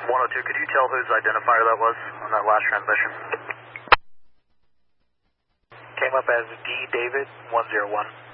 102, could you tell whose identifier that was on that last transmission? Came up as D David 101.